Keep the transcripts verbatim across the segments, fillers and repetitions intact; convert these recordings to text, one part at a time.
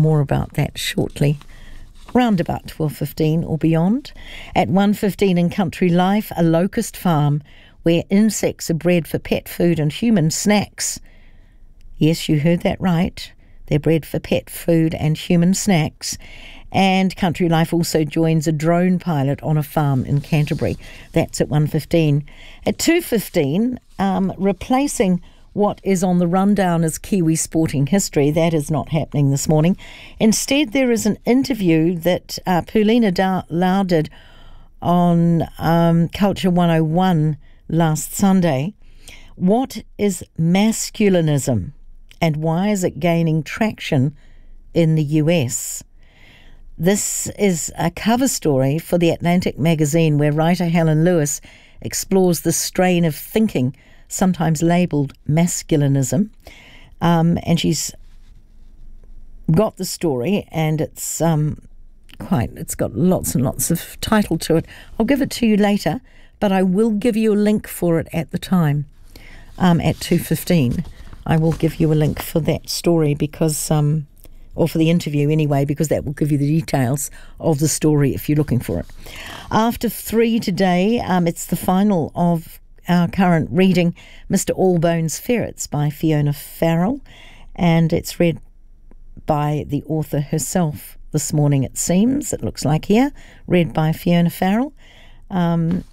more about that shortly. Round about twelve fifteen or beyond. At one fifteen in Country Life, a locust farm where insects are bred for pet food and human snacks. Yes, you heard that right. They're bred for pet food and human snacks. And Country Life also joins a drone pilot on a farm in Canterbury. That's at one fifteen. At two fifteen, um, replacing what is on the rundown as Kiwi sporting history. That is not happening this morning. Instead, there is an interview that uh, Paulina da- Lau did on um, Culture one oh one last Sunday. What is masculinism and why is it gaining traction in the U S? This is a cover story for The Atlantic magazine where writer Helen Lewis explores the strain of thinking sometimes labelled masculinism, um, and she's got the story, and it's um, quite, it's got lots and lots of title to it. I'll give it to you later, but I will give you a link for it at the time, um, at two fifteen. I will give you a link for that story because, um, or for the interview anyway, because that will give you the details of the story if you're looking for it. After three today, um, it's the final of our current reading, Mister Allbones Ferrets by Fiona Farrell, and it's read by the author herself this morning, it seems. It looks like here, read by Fiona Farrell. Um,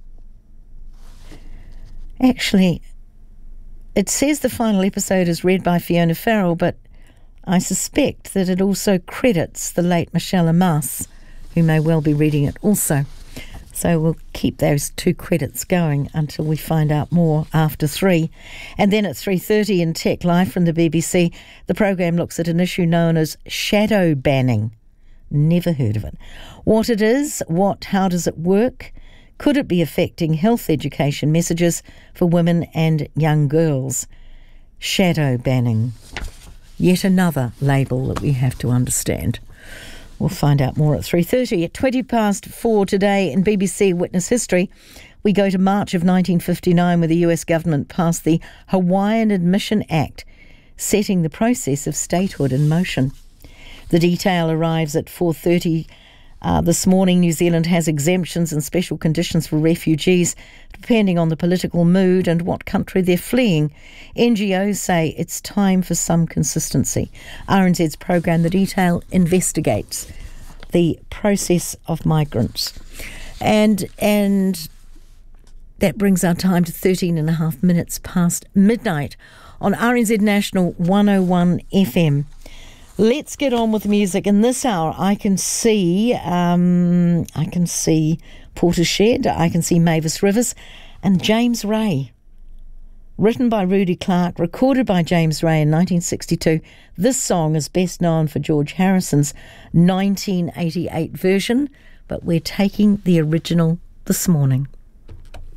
actually, it says the final episode is read by Fiona Farrell, but I suspect that it also credits the late Michelle Amas, who may well be reading it also. So we'll keep those two credits going until we find out more after three. And then at three thirty in Tech Live from the B B C, the programme looks at an issue known as shadow banning. Never heard of it. What it is, what, how does it work? Could it be affecting health education messages for women and young girls? Shadow banning. Yet another label that we have to understand. We'll find out more at three thirty. At twenty past four today in B B C Witness History, we go to March of nineteen fifty-nine, where the U S government passed the Hawaiian Admission Act, setting the process of statehood in motion. The detail arrives at four thirty uh, this morning. New Zealand has exemptions and special conditions for refugees, depending on the political mood and what country they're fleeing. N G Os say it's time for some consistency. R N Z's program, The Detail, investigates the process of migrants. And and that brings our time to thirteen and a half minutes past midnight on R N Z National one oh one F M. Let's get on with music. In this hour, I can see, um, I can see Portishead, I can see Mavis Rivers, and James Ray. Written by Rudy Clark, recorded by James Ray in nineteen sixty-two. This song is best known for George Harrison's nineteen eighty-eight version, but we're taking the original this morning.